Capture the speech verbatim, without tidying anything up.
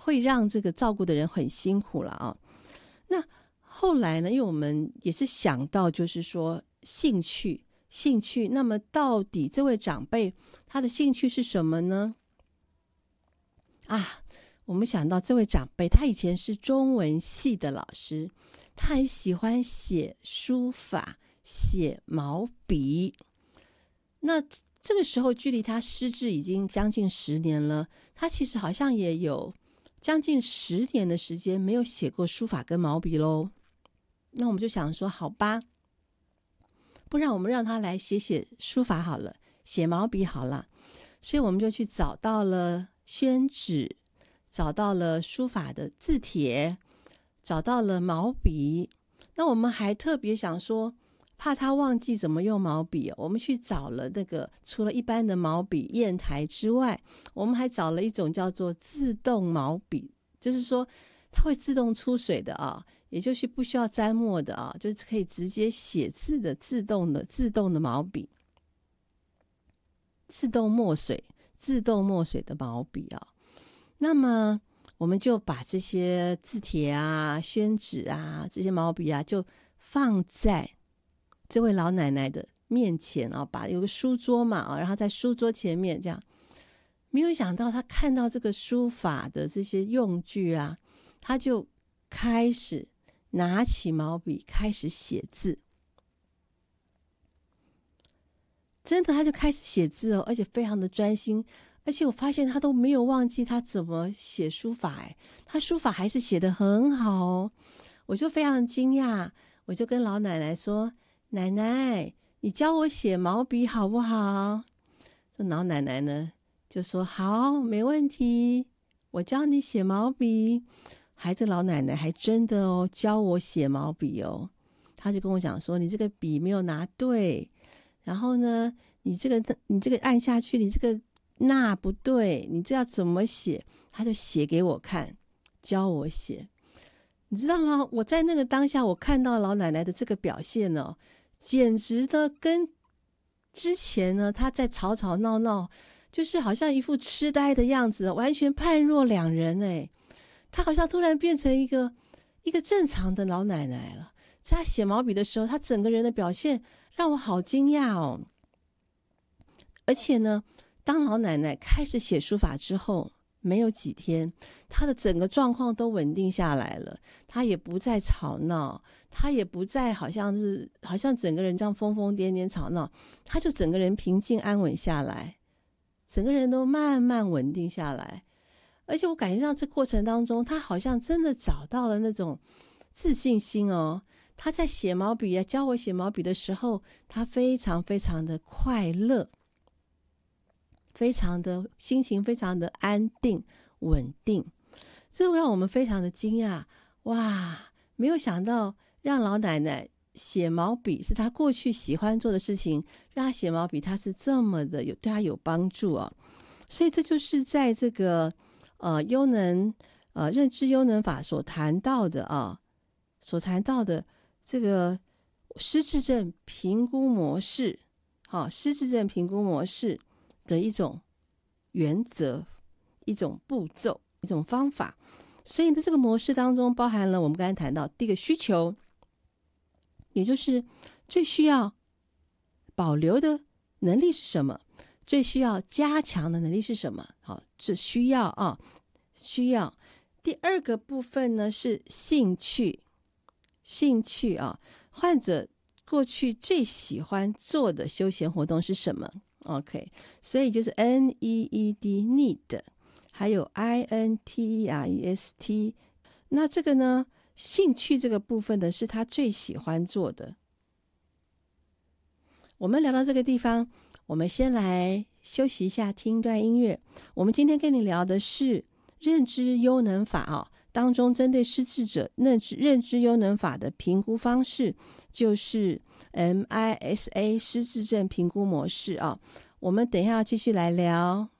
会让这个照顾的人很辛苦了啊。那后来呢，因为我们也是想到就是说兴趣兴趣，那么到底这位长辈他的兴趣是什么呢？啊，我们想到这位长辈他以前是中文系的老师，他很喜欢写书法写毛笔。那这个时候距离他失智已经将近十年了，他其实好像也有将近十年的时间没有写过书法跟毛笔咯。那我们就想说好吧，不然我们让他来写写书法好了，写毛笔好了。所以我们就去找到了宣纸，找到了书法的字帖，找到了毛笔。那我们还特别想说怕他忘记怎么用毛笔，我们去找了那个除了一般的毛笔砚台之外，我们还找了一种叫做自动毛笔，就是说它会自动出水的啊，也就是不需要沾墨的啊，就是可以直接写字的自动的自动的毛笔，自动墨水自动墨水的毛笔啊。那么我们就把这些字帖啊宣纸啊这些毛笔啊就放在这位老奶奶的面前啊，把有个书桌嘛啊，然后在书桌前面这样。没有想到他看到这个书法的这些用具啊，他就开始拿起毛笔开始写字。真的他就开始写字哦，而且非常的专心，而且我发现他都没有忘记他怎么写书法，哎，他书法还是写得很好哦。我就非常惊讶，我就跟老奶奶说，奶奶你教我写毛笔好不好？这老奶奶呢就说好，没问题，我教你写毛笔。还这老奶奶还真的哦教我写毛笔哦。她就跟我讲说，你这个笔没有拿对，然后呢你这个你这个按下去，你这个那不对，你这要怎么写？她就写给我看，教我写。你知道吗？我在那个当下，我看到老奶奶的这个表现哦，简直的跟之前呢她在吵吵闹闹，就是好像一副痴呆的样子，完全判若两人哎。她好像突然变成一个一个正常的老奶奶了。在她写毛笔的时候，她整个人的表现让我好惊讶哦。而且呢，当老奶奶开始写书法之后，没有几天，她的整个状况都稳定下来了，她也不再吵闹，她也不再好像是好像整个人这样疯疯癫癫吵闹，她就整个人平静安稳下来，整个人都慢慢稳定下来。而且我感觉到这过程当中，她好像真的找到了那种自信心哦。她在写毛笔啊，教我写毛笔的时候，她非常非常的快乐，非常的心情非常的安定稳定，这让我们非常的惊讶。哇，没有想到让老奶奶写毛笔是她过去喜欢做的事情，让她写毛笔她是这么的有对她有帮助哦。所以这就是在这个呃优能呃认知优能法所谈到的啊，所谈到的这个失智症评估模式，好、啊，失智症评估模式的一种原则，一种步骤，一种方法。所以在这个模式当中包含了我们刚才谈到第一个需求，也就是最需要保留的能力是什么，最需要加强的能力是什么。好，这需要啊，需要。第二个部分呢是兴趣，兴趣啊，患者过去最喜欢做的休闲活动是什么？ OK， 所以就是 N E E D need， 还有 I N T E R E S T。 那这个呢，兴趣这个部分呢是他最喜欢做的。我们聊到这个地方，我们先来休息一下，听一段音乐。我们今天跟你聊的是认知优能法啊，当中针对失智者认知认知优能法的评估方式，就是 M I S A 失智症评估模式啊。我们等一下要继续来聊。